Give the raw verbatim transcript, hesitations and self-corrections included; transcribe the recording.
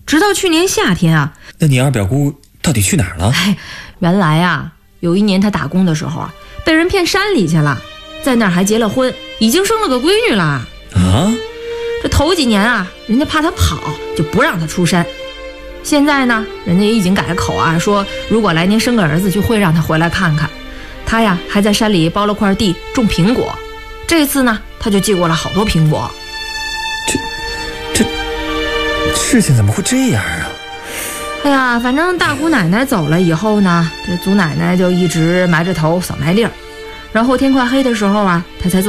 直到去年夏天啊。 那你二表姑到底去哪儿了？ 哎，原来啊，有一年她打工的时候啊，被人骗山里去了，在那儿还结了婚，已经生了个闺女了。 啊？ 这头几年啊，人家怕她跑，就不让她出山。现在呢，人家也已经改了口啊，说如果来年生个儿子，就会让她回来看看。她呀，还在山里包了块地种苹果。这次呢，她就寄过了好多苹果。 这这事情怎么会这样啊？ 哎呀，反正大姑奶奶走了以后呢，这祖奶奶就一直埋着头扫麦粒儿，然后天快黑的时候啊，她才做